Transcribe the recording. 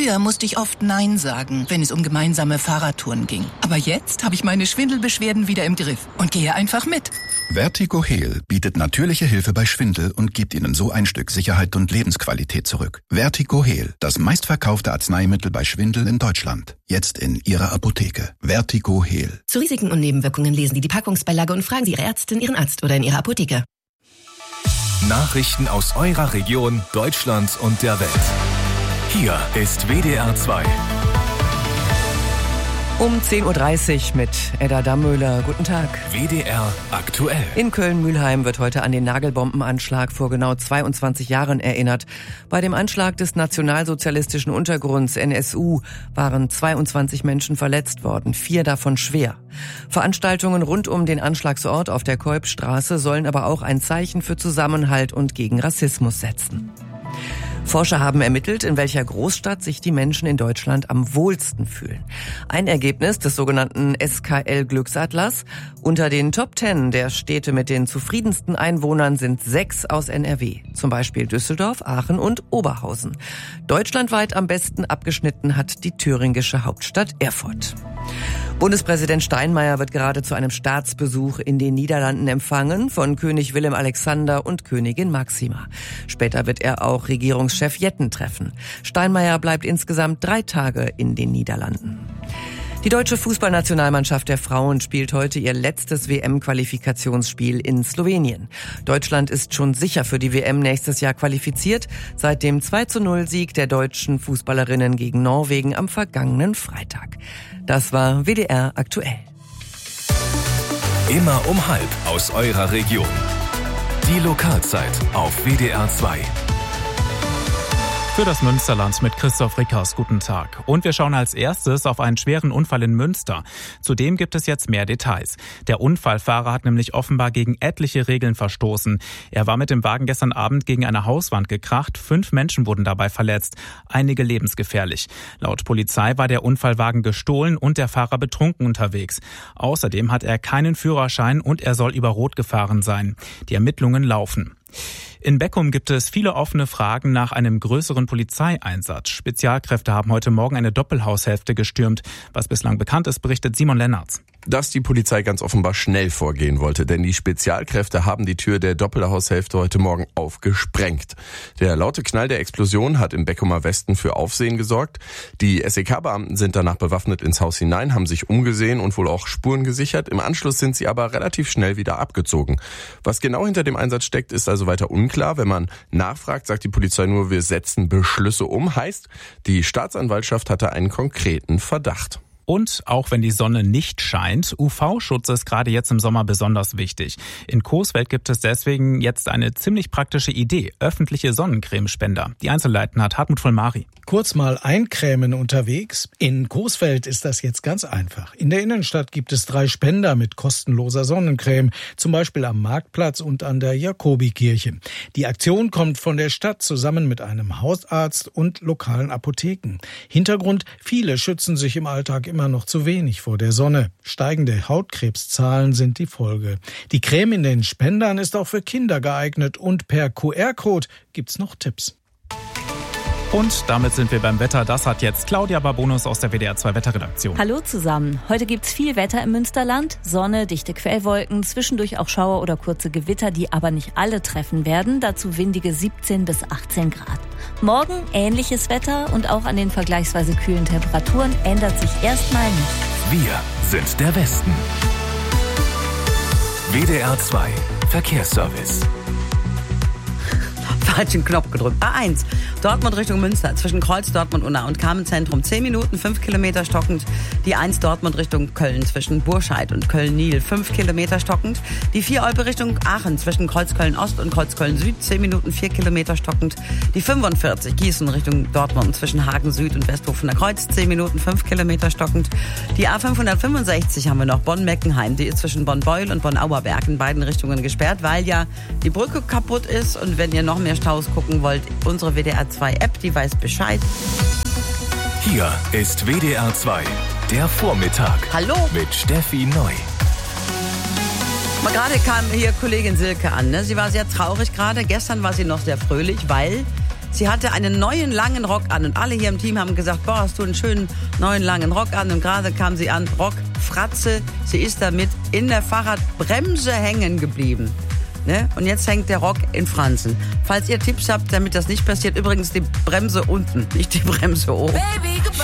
Früher musste ich oft Nein sagen, wenn es um gemeinsame Fahrradtouren ging. Aber jetzt habe ich meine Schwindelbeschwerden wieder im Griff und gehe einfach mit. Vertigo Heal bietet natürliche Hilfe bei Schwindel und gibt Ihnen so ein Stück Sicherheit und Lebensqualität zurück. Vertigo Heal, das meistverkaufte Arzneimittel bei Schwindel in Deutschland. Jetzt in Ihrer Apotheke. Vertigo Heal. Zu Risiken und Nebenwirkungen lesen Sie die Packungsbeilage und fragen Sie Ihre Ärztin, Ihren Arzt oder in Ihrer Apotheke. Nachrichten aus eurer Region, Deutschland und der Welt. Hier ist WDR 2. Um 10.30 Uhr mit Edda Dammöhler. Guten Tag. WDR aktuell. In Köln-Mühlheim wird heute an den Nagelbombenanschlag vor genau 22 Jahren erinnert. Bei dem Anschlag des nationalsozialistischen Untergrunds NSU waren 22 Menschen verletzt worden, 4 davon schwer. Veranstaltungen rund um den Anschlagsort auf der Kolbstraße sollen aber auch ein Zeichen für Zusammenhalt und gegen Rassismus setzen. Forscher haben ermittelt, in welcher Großstadt sich die Menschen in Deutschland am wohlsten fühlen. Ein Ergebnis des sogenannten SKL-Glücksatlas: Unter den Top 10 der Städte mit den zufriedensten Einwohnern sind 6 aus NRW. Zum Beispiel Düsseldorf, Aachen und Oberhausen. Deutschlandweit am besten abgeschnitten hat die thüringische Hauptstadt Erfurt. Bundespräsident Steinmeier wird gerade zu einem Staatsbesuch in den Niederlanden empfangen von König Willem-Alexander und Königin Máxima. Später wird er auch Regierungschef Jetten treffen. Steinmeier bleibt insgesamt 3 Tage in den Niederlanden. Die deutsche Fußballnationalmannschaft der Frauen spielt heute ihr letztes WM-Qualifikationsspiel in Slowenien. Deutschland ist schon sicher für die WM nächstes Jahr qualifiziert, seit dem 2:0-Sieg der deutschen Fußballerinnen gegen Norwegen am vergangenen Freitag. Das war WDR aktuell. Immer um halb aus eurer Region. Die Lokalzeit auf WDR 2. Für das Münsterland mit Christoph Rickers. Guten Tag. Und wir schauen als erstes auf einen schweren Unfall in Münster. Zudem gibt es jetzt mehr Details. Der Unfallfahrer hat nämlich offenbar gegen etliche Regeln verstoßen. Er war mit dem Wagen gestern Abend gegen eine Hauswand gekracht. 5 Menschen wurden dabei verletzt. Einige lebensgefährlich. Laut Polizei war der Unfallwagen gestohlen und der Fahrer betrunken unterwegs. Außerdem hat er keinen Führerschein und er soll über Rot gefahren sein. Die Ermittlungen laufen. In Beckum gibt es viele offene Fragen nach einem größeren Polizeieinsatz. Spezialkräfte haben heute Morgen eine Doppelhaushälfte gestürmt. Was bislang bekannt ist, berichtet Simon Lennartz. Dass die Polizei ganz offenbar schnell vorgehen wollte, denn die Spezialkräfte haben die Tür der Doppelhaushälfte heute Morgen aufgesprengt. Der laute Knall der Explosion hat im Beckumer Westen für Aufsehen gesorgt. Die SEK-Beamten sind danach bewaffnet ins Haus hinein, haben sich umgesehen und wohl auch Spuren gesichert. Im Anschluss sind sie aber relativ schnell wieder abgezogen. Was genau hinter dem Einsatz steckt, ist also weiter unklar. Wenn man nachfragt, sagt die Polizei nur, wir setzen Beschlüsse um. Heißt, die Staatsanwaltschaft hatte einen konkreten Verdacht. Und auch wenn die Sonne nicht scheint, UV-Schutz ist gerade jetzt im Sommer besonders wichtig. In Coesfeld gibt es deswegen jetzt eine ziemlich praktische Idee: öffentliche Sonnencremespender. Die Einzelheiten hat Hartmut Vollmari. Kurz mal eincremen unterwegs? In Coesfeld ist das jetzt ganz einfach. In der Innenstadt gibt es 3 Spender mit kostenloser Sonnencreme, zum Beispiel am Marktplatz und an der Jakobikirche. Die Aktion kommt von der Stadt zusammen mit einem Hausarzt und lokalen Apotheken. Hintergrund: viele schützen sich im Alltag immer noch zu wenig vor der Sonne. Steigende Hautkrebszahlen sind die Folge. Die Creme in den Spendern ist auch für Kinder geeignet und per QR-Code gibt's noch Tipps. Und damit sind wir beim Wetter. Das hat jetzt Claudia Barbonus aus der WDR 2 Wetterredaktion. Hallo zusammen. Heute gibt's viel Wetter im Münsterland. Sonne, dichte Quellwolken, zwischendurch auch Schauer oder kurze Gewitter, die aber nicht alle treffen werden. Dazu windige 17 bis 18 Grad. Morgen ähnliches Wetter und auch an den vergleichsweise kühlen Temperaturen ändert sich erstmal nichts. Wir sind der Westen. WDR 2 Verkehrsservice. Falschen Knopf gedrückt. A1, Dortmund Richtung Münster, zwischen Kreuz, Dortmund, Unna und Kamenz-Zentrum 10 Minuten, 5 Kilometer stockend. Die 1 Dortmund Richtung Köln, zwischen Burscheid und Köln-Nil 5 Kilometer stockend. Die 4 Olpe Richtung Aachen, zwischen Kreuzköln-Ost und Kreuzköln-Süd 10 Minuten, 4 Kilometer stockend. Die 45 Gießen Richtung Dortmund, zwischen Hagen-Süd und Westhofener Kreuz 10 Minuten, 5 Kilometer stockend. Die A565 haben wir noch, Bonn-Meckenheim, die ist zwischen Bonn-Beuel und Bonn-Auerberg in beiden Richtungen gesperrt, weil ja die Brücke kaputt ist. Und wenn ihr noch mehr Staus gucken wollt, unsere WDR 2 App, die weiß Bescheid. Hier ist WDR 2, der Vormittag. Hallo. Mit Steffi Neu. Mal gerade kam hier Kollegin Silke an. Ne? Sie war sehr traurig gerade. Gestern war sie noch sehr fröhlich, weil Sie hatte einen neuen langen Rock an und alle hier im Team haben gesagt, boah, hast du einen schönen neuen langen Rock an. Und gerade kam sie an, Rock, Fratze, sie ist damit in der Fahrradbremse hängen geblieben. Ne? Und jetzt hängt der Rock in Franzen. Falls ihr Tipps habt, damit das nicht passiert, übrigens die Bremse unten, nicht die Bremse oben. Baby,